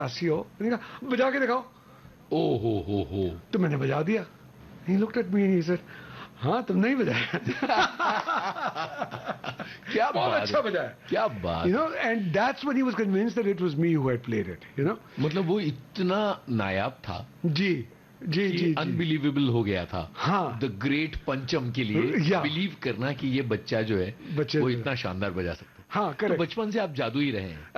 आसी हो, मैंने कहा बजा के दिखाओ। ओ हो। तो मैंने बजा दिया। He looked at me and he said, हाँ तुम नहीं बजाया। क्या बहुत बात अच्छा है, बजाया। क्या बात You know, and that's when he was convinced that it was me who had played it, you know. मतलब वो इतना नायाब था जी जी कि जी जी। अनबिलीवेबल हो गया था। हाँ। द ग्रेट पंचम के लिए या। बिलीव करना कि ये बच्चा जो है बच्चे वो जो इतना शानदार बजा सकता है। हाँ तो करेक्ट। बचपन से आप जादू ही रहे हैं।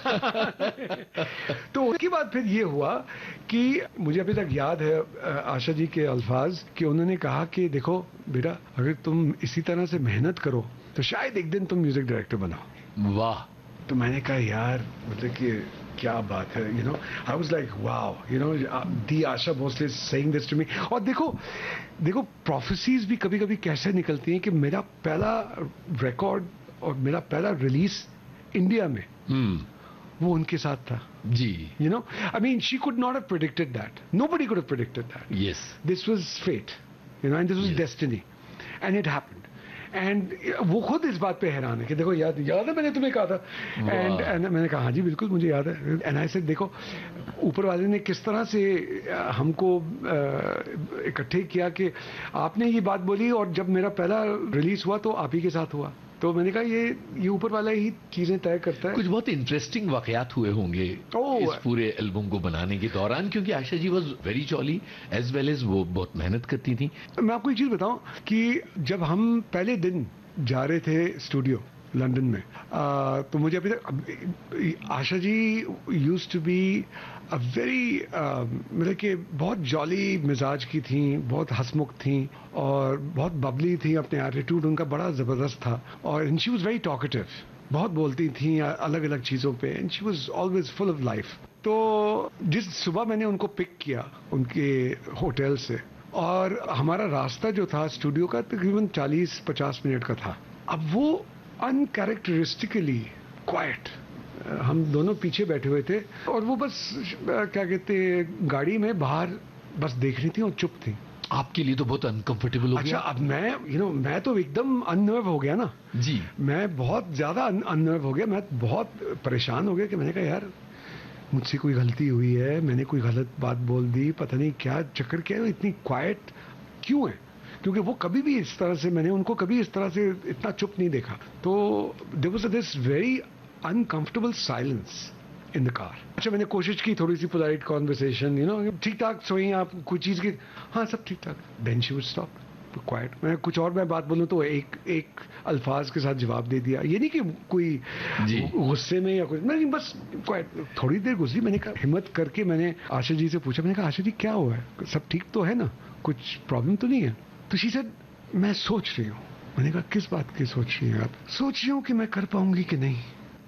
तो उसके बाद फिर ये हुआ कि मुझे अभी तक याद है आशा जी के अल्फाज कि उन्होंने कहा कि देखो बेटा, अगर तुम इसी तरह से मेहनत करो तो शायद एक दिन तुम म्यूजिक डायरेक्टर बनाओ। वाह। तो मैंने कहा यार मतलब कि क्या बात है, you know. I was like wow, you know, the Asha Bhosle saying this to me. और देखो प्रोफेसीज भी कभी कभी कैसे निकलती हैं कि मेरा पहला रिकॉर्ड और मेरा पहला रिलीज इंडिया में वो उनके साथ था। जी। You know, I mean, she could not have predicted that. Nobody could have predicted that. Yes. This was fate, you know, and this was Yes. destiny, and it happened. And वो खुद इस बात पे हैरान है कि देखो याद है मैंने तुम्हें कहा था। एंड मैंने कहा हाँ जी बिल्कुल मुझे याद है। एंड आई सेड देखो ऊपर वाले ने किस तरह से हमको इकट्ठे किया कि आपने ये बात बोली और जब मेरा पहला रिलीज हुआ तो आप ही के साथ हुआ। तो मैंने कहा ये ऊपर वाला ही चीजें तय करता है। कुछ बहुत इंटरेस्टिंग वाकयात हुए होंगे इस पूरे एल्बम को बनाने के दौरान, क्योंकि Asha ji was very jolly as well as वो बहुत मेहनत करती थी। मैं आपको एक चीज बताऊं कि जब हम पहले दिन जा रहे थे स्टूडियो लंदन में, तो मुझे अभी तक Asha ji used to be a very मतलब कि बहुत जॉली मिजाज की थी, बहुत हंसमुख थी और बहुत बबली थी। अपने एटीट्यूड उनका बड़ा जबरदस्त था और and she was very talkative, बहुत बोलती थी अलग अलग चीजों पे and she was always full of life. तो जिस सुबह मैंने उनको पिक किया उनके होटल से और हमारा रास्ता जो था स्टूडियो का तकरीबन 40-50 मिनट का था। अब वो अनकैरेक्टरिस्टिकली क्वाइट, हम दोनों पीछे बैठे हुए थे और वो बस क्या कहते गाड़ी में बाहर बस देख रही थी और चुप थी। आपके लिए तो बहुत अनकंफर्टेबल हो अच्छा गया। अब मैं तो एकदम अननर्व हो गया ना जी। मैं बहुत ज्यादा अननर्व हो गया, मैं बहुत परेशान हो गया कि मैंने कहा यार मुझसे कोई गलती हुई है, मैंने कोई गलत बात बोल दी, पता नहीं क्या चक्कर क्या है, इतनी क्वाइट क्यों है, क्योंकि वो कभी भी इस तरह से मैंने उनको कभी इस तरह से इतना चुप नहीं देखा। तो there was this very uncomfortable silence in the car. अच्छा मैंने कोशिश की थोड़ी सी पोलाइट कॉन्वर्सेशन, यू नो, ठीक ठाक सोई आप कोई चीज की, हाँ सब ठीक ठाक, then she would stop quite. मैं कुछ और मैं बात बोलूं तो एक अल्फाज के साथ जवाब दे दिया, ये नहीं कि कोई गुस्से में या कुछ नहीं, बस क्वाइट। थोड़ी देर गुजरी, मैंने कहा हिम्मत करके मैंने आशा जी से पूछा, मैंने कहा आशा जी क्या हुआ है, सब ठीक तो है ना, कुछ प्रॉब्लम तो नहीं है। तो शी सेड मैं सोच रही हूँ। मैंने कहा किस बात की सोच रही हैं आप? सोच रही हूँ कि मैं कर पाऊंगी कि नहीं।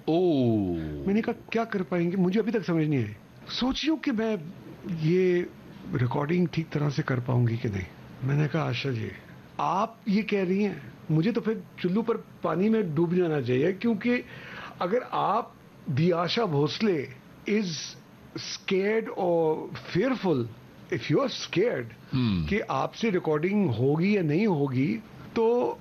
मैंने कहा क्या कर पाएंगे, मुझे अभी तक समझ नहीं आई। सोच रही हूँ कि मैं ये रिकॉर्डिंग ठीक तरह से कर पाऊंगी कि नहीं। मैंने कहा आशा जी आप ये कह रही हैं, मुझे तो फिर चुल्लू पर पानी में डूब जाना चाहिए, क्योंकि अगर आप दी आशा भोसले इज स्केर्ड और fearful, if you are scared कि आपसे रिकॉर्डिंग होगी या नहीं होगी, तो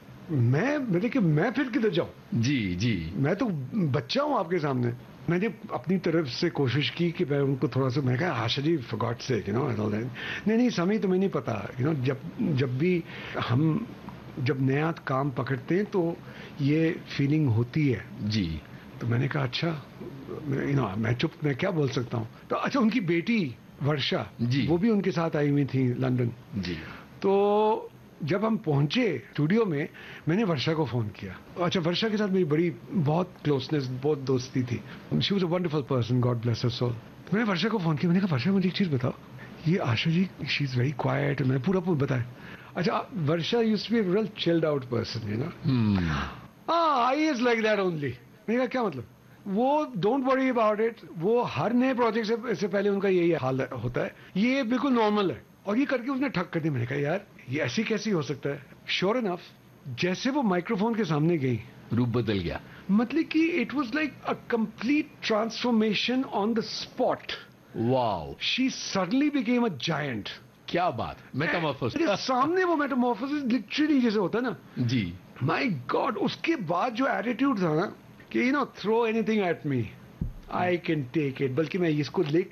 मैं फिर किधर जाऊं? जी मैं तो बच्चा हूं आपके सामने। मैंने अपनी तरफ से कोशिश की कि मैं उनको थोड़ा सा, मैं कहा Asha ji for God sake, you know, नहीं समय तुम्हें नहीं पता, यू नो, जब भी हम जब नया काम पकड़ते हैं तो ये फीलिंग होती है जी। तो मैंने कहा अच्छा, यू नो, मैं चुप, मैं क्या बोल सकता हूँ। तो अच्छा उनकी बेटी वर्षा जी, वो भी उनके साथ आई हुई थी लंदन जी। तो जब हम पहुंचे स्टूडियो में, मैंने वर्षा को फोन किया। अच्छा वर्षा के साथ मेरी बड़ी बहुत क्लोजनेस, बहुत दोस्ती थी। She was a wonderful person, God bless her soul. मैंने वर्षा को फोन किया, मैंने कहा वर्षा मुझे एक चीज बताओ, ये Asha ji she is very quite, मैंने पूरा बताया। अच्छा वर्षा used to be a real chilled out person, you know, I is like that only. मैंने कहा क्या मतलब? वो डोंट वरी अबाउट इट, वो हर नए प्रोजेक्ट से पहले उनका यही हाल होता है, ये बिल्कुल नॉर्मल है। और ये करके उसने ठक कर दी। मैंने कहा यार ये ऐसी कैसी हो सकता है? श्योर इनफ जैसे वो माइक्रोफोन के सामने गई, रूप बदल गया। मतलब कि it was like a complete transformation on the spot. Wow, she suddenly became a giant. क्या बात, मेटामॉर्फोसिस। सामने वो मेटामॉर्फोसिस लिटरली जैसे होता है ना जी। माय गॉड, उसके बाद जो एटीट्यूड था ना कि you know throw anything at me, I can take it, बल्कि मैं इसको